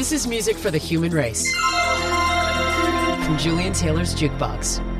This is music for the human race. From Julian Taylor's Jukebox.